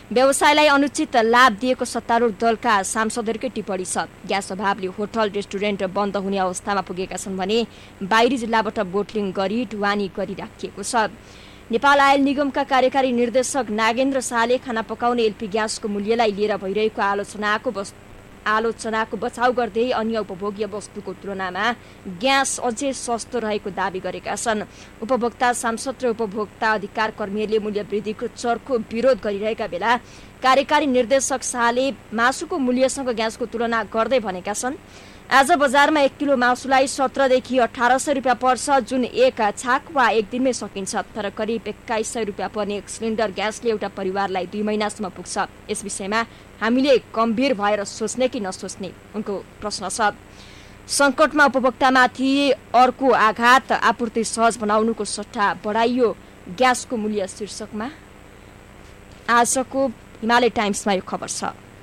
व्यवसायलाई अनुचित लाभ दिएको सत्तारूढ दलका सांसदहरूकै टिप्पणी छ। ग्यास अभावले होटल रेस्टुरेन्ट बन्द हुने अवस्थामा पुगेका छन् भने बाहिरी जिल्लाबाट बोटलिङ गरी ढुवानी गरिराखिएको छ। नेपाल आयल निगमका कार्यकारी निर्देशक नागेन्द्र शाहले खाना पकाउने एलपी ग्यासको मूल्यलाई लिएर भइरहेको आलोचनाको बचाउ गर्दै अन्य उपभोग्य वस्तुको तुलनामा ग्यास अझै सस्तो रहेको दावी गरेका छन्। उपभोक्ता सांसद र उपभोक्ता अधिकार कर्मीहरूले मूल्य वृद्धिको चर्को विरोध गरिरहेका बेला कार्यकारी निर्देशक शाहले मासुको मूल्यसँग ग्यासको तुलना गर्दै भनेका छन्, आज बजारमा 1 किलो मासुलाई 17 देखि 1800 रुपियाँ पर्छ, जुन एक छाक वा एक दिनमै सकिन्छ। तर करिब 2100 रुपियाँ पर्ने एक सिलिन्डर ग्यासले एउटा परिवारलाई 2 महिनासम्म पुग्छ। यस विषयमा हामीले गम्भीर भएर सोच्ने कि नसोच्ने उनको प्रश्न छ। सङ्कटमा उपभोक्तामाथि अर्को आघात, आपूर्ति सहज बनाउनुको सट्टा बढाइयो ग्यासको मूल्य शीर्षकमा आजको हिमालय टाइम्समा यो खबर छ।